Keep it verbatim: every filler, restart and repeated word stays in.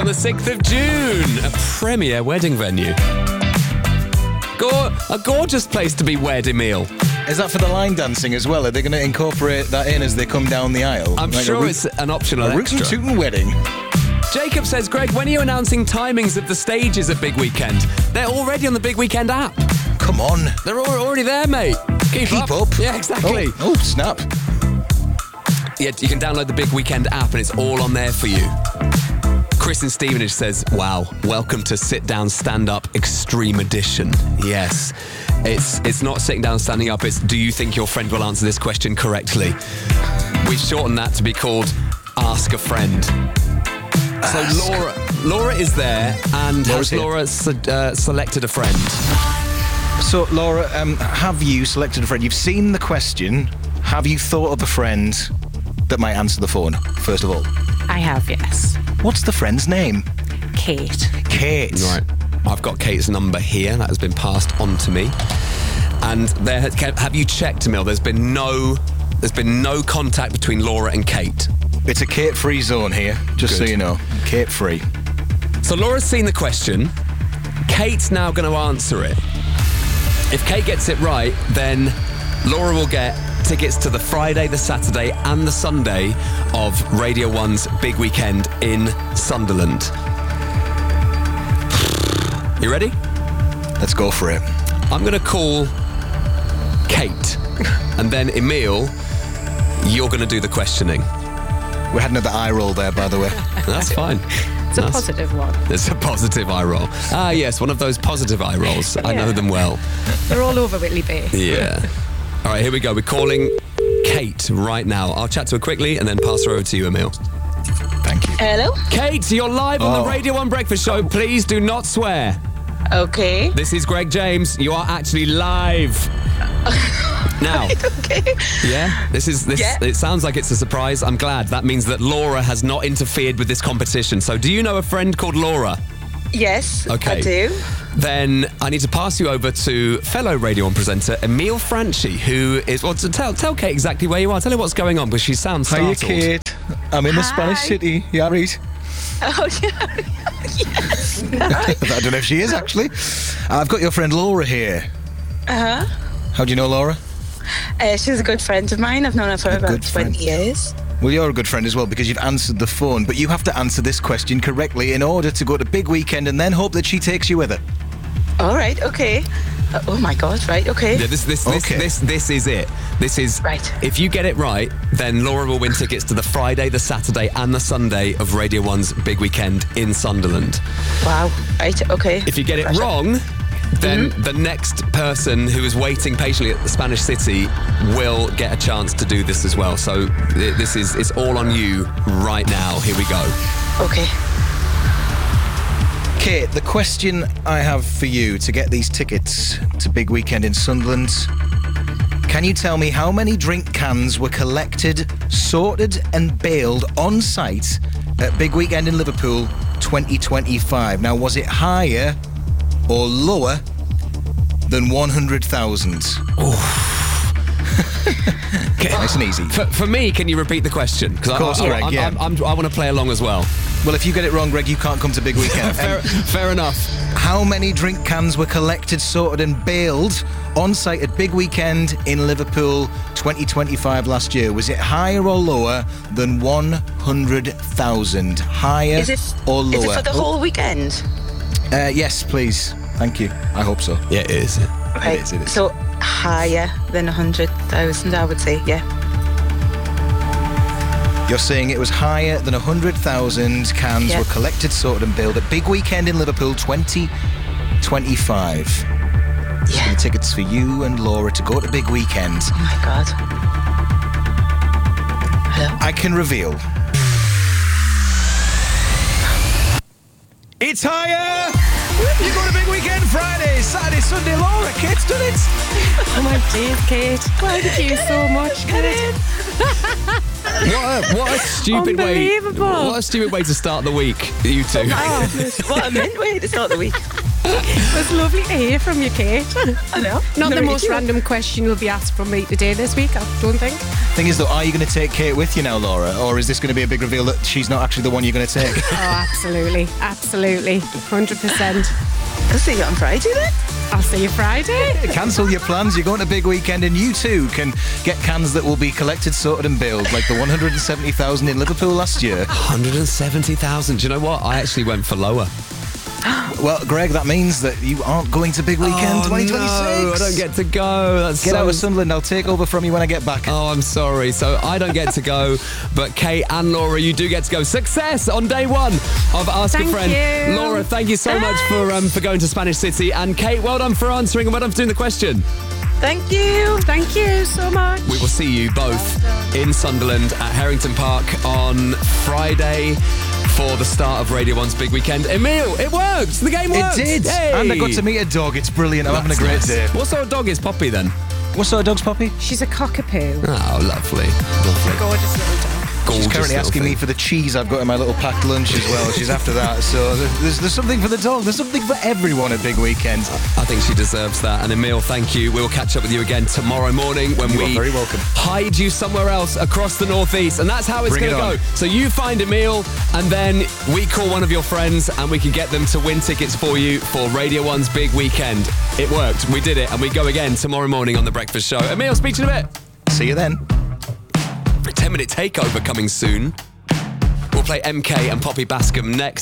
on the sixth of June. A premier wedding venue. Go- a gorgeous place to be wed, Emil. Is that for the line dancing as well? Are they going to incorporate that in as they come down the aisle? I'm like sure root, it's an optional a rootin' extra. tootin' wedding. Jacob says, Greg, when are you announcing timings of the stages at Big Weekend? They're already on the Big Weekend app. Come on. They're al- already there, mate. Keep, Keep up. up. Yeah, exactly. Oh, oh, snap. Yeah, you can download the Big Weekend app and it's all on there for you. Chris in Stevenage says, wow, welcome to Sit Down Stand Up Extreme Edition. Yes, it's it's not sitting down standing up, it's do you think your friend will answer this question correctly? We've shortened that to be called Ask a Friend. So Ask. Laura Laura is there and Laura's has here. Laura se- uh, selected a friend? So, Laura, um, have you selected a friend? You've seen the question. Have you thought of a friend that might answer the phone, first of all? I have, yes. What's the friend's name? Kate. Kate. Right. I've got Kate's number here. That has been passed on to me. And there, have you checked, Emil? There's been no, there's been no contact between Laura and Kate. It's a Kate-free zone here, just Good. so you know. Kate-free. So Laura's seen the question. Kate's now going to answer it. If Kate gets it right, then Laura will get tickets to the Friday, the Saturday and the Sunday of Radio one's Big Weekend in Sunderland. You ready? Let's go for it. I'm going to call Kate. And then, Emil, you're going to do the questioning. We had another eye roll there, by the way. That's fine. It's a That's- positive one. It's a positive eye roll. Ah, yes, one of those positive eye rolls. I know Yeah. them well. They're all over Whitley Bay. Yeah. All right, here we go. We're calling Kate right now. I'll chat to her quickly and then pass her over to you, Emil. Thank you. Hello? Kate, you're live on Oh. the Radio one Breakfast Show. Please do not swear. Okay. This is Greg James. You are actually live. Now, Okay. yeah, this is this. Yeah. It sounds like it's a surprise. I'm glad. That means that Laura has not interfered with this competition. So, do you know a friend called Laura? Yes, Okay. I do. Then I need to pass you over to fellow Radio one presenter Emil Franchi, who is. Well, to tell tell Kate exactly where you are. Tell her what's going on, because she sounds Hiya, startled. Kate. I'm in the Hi. Spanish city. You all right? Oh, yeah. Yes. I don't know if she is, actually. I've got your friend Laura here. Uh-huh. How do you know Laura? Uh, she's a good friend of mine. I've known her for A about good friend. twenty years. Well, you're a good friend as well because you've answered the phone, but you have to answer this question correctly in order to go to Big Weekend and then hope that she takes you with her. All right, okay. Uh, oh, my God, right, okay. Yeah, this this this, Okay. this this is it. This is Right. If you get it right, then Laura will win tickets to the Friday, the Saturday, and the Sunday of Radio one's Big Weekend in Sunderland. Wow, right, okay. If you get it Right. wrong, then the next person who is waiting patiently at the Spanish City will get a chance to do this as well. So th- this is it's all on you right now. Here we go. Okay. Kate, the question I have for you to get these tickets to Big Weekend in Sunderland, can you tell me how many drink cans were collected, sorted and baled on site at Big Weekend in Liverpool twenty twenty-five? Now, was it higher or lower than one hundred thousand? Nice and easy. For, for me, can you repeat the question? Because Of course, I, I, Greg, I'm- yeah. I'm- I'm- I want to play along as well. Well, if you get it wrong, Greg, you can't come to Big Weekend. Fair, Um, fair enough. How many drink cans were collected, sorted and baled on site at Big Weekend in Liverpool twenty twenty-five last year? Was it higher or lower than one hundred thousand? Higher Is it, or lower? is it for the whole weekend? Uh, yes, please. Thank you. I hope so. Yeah, it is. Right. is, it is. So higher than one hundred thousand, I would say, yeah. You're saying it was higher than one hundred thousand cans Yeah. were collected, sorted and billed at Big Weekend in Liverpool twenty twenty-five. Yeah. The tickets for you and Laura to go to Big Weekend. Oh, my God. Hello? I can reveal. It's higher! You go to Big Weekend Friday, Saturday, Sunday, Laura. Kate's done it. Oh my days, Kate. Thank you so much. Get it? What a, what a stupid way! Unbelievable. What a stupid way to start the week, you two. What a mint way to start the week. It was lovely to hear from you, Kate. I know. Not the Never most did you. random question you'll be asked from me today this week, I don't think. Thing is, though, are you going to take Kate with you now, Laura? Or is this going to be a big reveal that she's not actually the one you're going to take? Oh, absolutely. Absolutely. one hundred percent. I'll see you on Friday then. I'll see you Friday. Cancel your plans. You're going to Big Weekend, and you too can get cans that will be collected, sorted, and billed, like the one hundred seventy thousand in Liverpool last year. one hundred seventy thousand. Do you know what? I actually went for lower. Well, Greg, that means that you aren't going to Big Weekend Oh, twenty twenty-six. no, I don't get to go. That's Get so out of Sunderland. I'll take over from you when I get back. Oh, I'm sorry. So I don't get to go, but Kate and Laura, you do get to go. Success on day one of Ask Thank a Friend. you. Laura, thank you so much for um, for going to Spanish City, and Kate, well done for answering and well done for doing the question. Thank you. Thank you so much. We will see you both in Sunderland at Harrington Park on Friday for the start of Radio one's Big Weekend. Emil, it worked. The game worked. It did. Hey. And I got to meet a dog. It's brilliant. I'm having a great That's day. nice. What sort of dog is Poppy then? What sort of dog's Poppy? She's a cockapoo. Oh, lovely. Lovely. Gorgeous little dog. Gorgeous She's currently little asking thing. me for the cheese I've got in my little packed lunch as well. She's after that. So there's, there's something for the dog. There's something for everyone at Big Weekend. I think she deserves that. And Emil, thank you. We'll catch up with you again tomorrow morning when You are we very welcome. hide you somewhere else across the northeast. And that's how it's Bring going to it go. on. So you find Emil, and then we call one of your friends and we can get them to win tickets for you for Radio one's Big Weekend. It worked. We did it. And we go again tomorrow morning on The Breakfast Show. Emil, speak to you in a bit. See you then. A ten minute takeover coming soon. We'll play M K and Poppy Bascom next.